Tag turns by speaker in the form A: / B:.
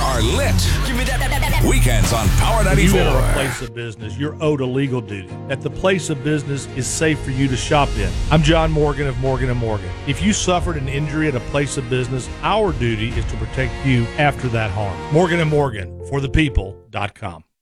A: are lit. Weekends on Power 94.
B: You enter a place of business, you're owed a legal duty that the place of business is safe for you to shop in. I'm John Morgan of Morgan & Morgan. If you suffered an injury at a place of business, our duty is to protect you after that harm. Morgan & Morgan, for the people.com.